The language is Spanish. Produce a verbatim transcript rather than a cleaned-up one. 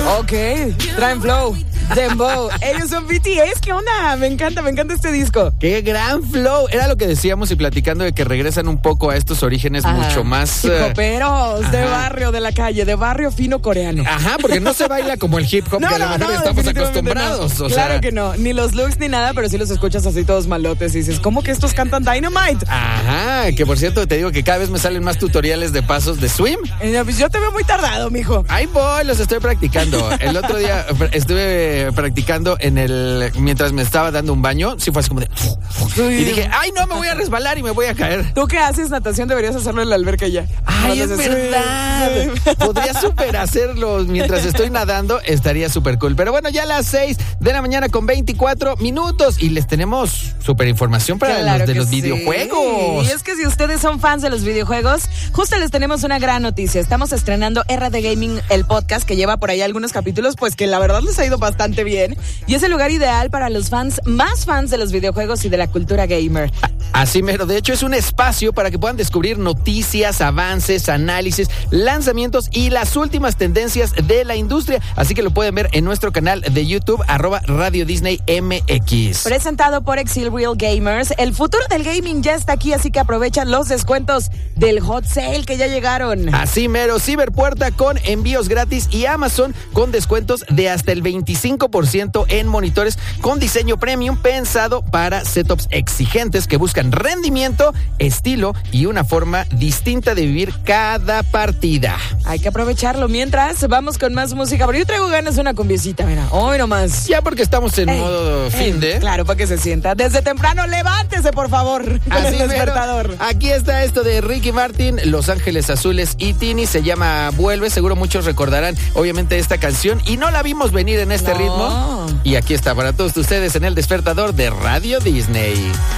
Ok, traen flow, dembow. Ellos son B T S, ¿qué onda? Me encanta, me encanta este disco. ¡Qué gran flow! Era lo que decíamos y platicando de que regresan un poco a estos orígenes Ajá. mucho más... Hip hoperos, uh, de barrio, de la calle, de barrio fino coreano. Ajá, porque no se baila como el hip hop no, que a lo no, mejor no, estamos acostumbrados. No. O claro sea... que no, ni los looks ni nada, pero sí los escuchas así todos malotes y dices, ¿cómo que estos cantan Dynamite? Ajá, que por cierto te digo que cada vez me salen más tutoriales de pasos de swim. Eh, pues yo te veo muy tardado, mijo. Ahí voy, los estoy practicando. El otro día estuve practicando en el mientras me estaba dando un baño, sí fue así como de y dije, ay no, me voy a resbalar y me voy a caer. Tú que haces natación deberías hacerlo en la alberca ya. Ay, es verdad. Podría super hacerlo mientras estoy nadando, estaría súper cool. Pero bueno, ya a las seis de la mañana con veinticuatro minutos y les tenemos súper información para claro los de los sí. videojuegos. Y es que si ustedes son fans de los videojuegos, justo les tenemos una gran noticia. Estamos estrenando R D Gaming, el podcast que lleva por ahí algunos capítulos, pues que la verdad les ha ido bastante bien. Y es el lugar ideal para los fans más fans de los videojuegos y de la cultura gamer. Así mero, de hecho es un espacio para que puedan descubrir noticias, avances, análisis, lanzamientos y las últimas tendencias de la industria. Así que lo pueden ver en nuestro canal de YouTube, arroba Radio Disney M X. Presentado por Exil Real Gamers, el futuro del gaming ya está aquí, así que aprovecha los descuentos del Hot Sale que ya llegaron. Así mero, Ciberpuerta con envíos gratis y Amazon con descuentos de hasta el veinticinco por ciento en monitores con diseño premium pensado para setups exigentes que buscan rendimiento, estilo y una forma distinta de vivir cada partida. Hay que aprovecharlo. Mientras, vamos con más música, pero yo traigo ganas de una cumbiecita, mira, hoy nomás. Ya porque estamos en ey, modo ey, fin de... Claro, para que se sienta. Desde temprano, levántese, por favor, con Así el despertador. Mero. Aquí está esto de Ricky Martin, Los Ángeles Azules y Tini, se llama Vuelve, seguro muchos recordarán obviamente esta canción y no la vimos venir en este no. ritmo. Y aquí está para todos ustedes en el despertador de Radio Disney.